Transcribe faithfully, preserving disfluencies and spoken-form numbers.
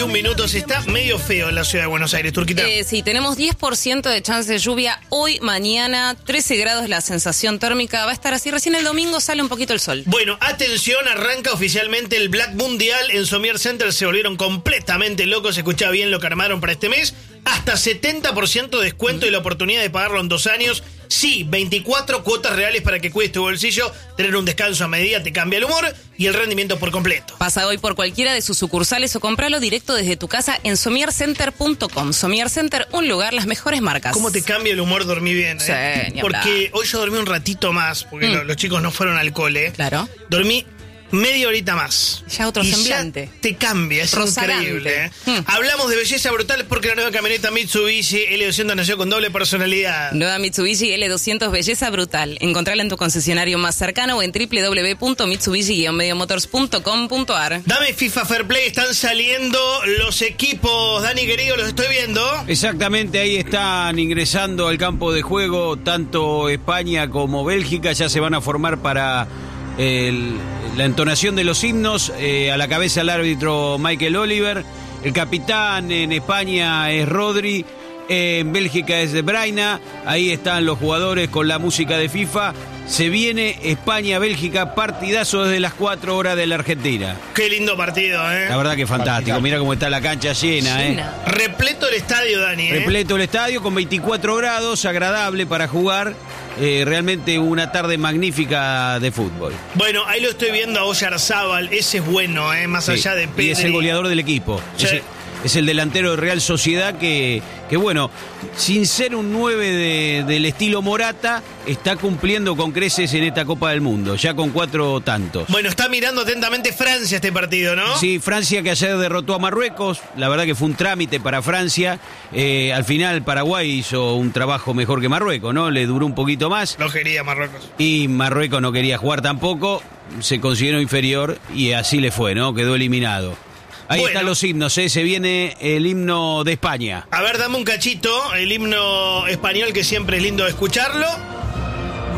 un minuto. Se está medio feo en la ciudad de Buenos Aires, Turquita. Eh, sí, tenemos diez por ciento de chance de lluvia hoy, mañana, trece grados la sensación térmica. Va a estar así, recién el domingo sale un poquito el sol. Bueno, atención, arranca oficialmente el Black Mundial. En Somier Center se volvieron completamente locos. Se escuchaba bien lo que armaron para este mes. Hasta setenta por ciento de descuento y la oportunidad de pagarlo en dos años. Sí, veinticuatro cuotas reales para que cueste tu bolsillo. Tener un descanso a medida te cambia el humor y el rendimiento por completo. Pasa hoy por cualquiera de sus sucursales o compralo directo desde tu casa en somier center punto com. Somier Center, un lugar, las mejores marcas. ¿Cómo te cambia el humor dormir bien? Sí, eh? ni Porque hablar. hoy yo dormí un ratito más, porque Mm. lo- los chicos no fueron al cole. Claro. Dormí media horita más. Ya otro Y semblante. Ya te cambia, es Rozagante. increíble. ¿eh? Mm. Hablamos de belleza brutal porque la nueva camioneta Mitsubishi L doscientos nació con doble personalidad. Nueva Mitsubishi L doscientos Belleza Brutal. Encontrala en tu concesionario más cercano o en w w w punto mitsubishi guion medio motors punto com punto a r. Dame FIFA Fair Play, están saliendo los equipos. Dani, querido, los estoy viendo. Exactamente, ahí están ingresando al campo de juego tanto España como Bélgica. Ya se van a formar para el- la entonación de los himnos. Eh, a la cabeza el árbitro Michael Oliver. El capitán en España es Rodri. Eh, en Bélgica es De Bruyne. Ahí están los jugadores con la música de FIFA. Se viene España-Bélgica, partidazo desde las cuatro horas de la Argentina. Qué lindo partido, ¿eh? La verdad que fantástico. Mira cómo está la cancha llena, ¿eh? Llena. Repleto el estadio, Dani, ¿eh? Repleto el estadio con veinticuatro grados, agradable para jugar. Eh, realmente una tarde magnífica de fútbol. Bueno, ahí lo estoy viendo a Oyarzábal. Ese es bueno, ¿eh? Más Sí. allá de Pedri. Y es el goleador del equipo. Sí. Es, el, es el delantero de Real Sociedad que, que bueno, sin ser un nueve de- del estilo Morata, está cumpliendo con creces en esta Copa del Mundo, ya con cuatro tantos. Bueno, está mirando atentamente Francia este partido, ¿no? Sí, Francia que ayer derrotó a Marruecos, la verdad que fue un trámite para Francia. Eh, al final Paraguay hizo un trabajo mejor que Marruecos, ¿no? Le duró un poquito más. No quería Marruecos. Y Marruecos no quería jugar tampoco, se consideró inferior y así le fue, ¿no? Quedó eliminado. Ahí Bueno. están los himnos, ¿eh? Se viene el himno de España. A ver, dame un cachito, el himno español que siempre es lindo escucharlo.